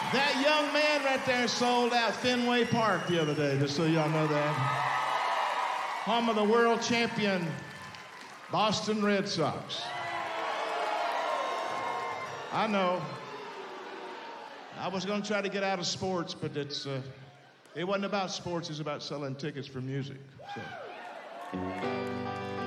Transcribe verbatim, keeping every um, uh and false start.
That young man right there sold out Fenway Park the other day, just so y'all know that. Home of the world champion Boston Red Sox. I know. I was going to try to get out of sports, but it's uh, it wasn't about sports. It's about selling tickets for music. So.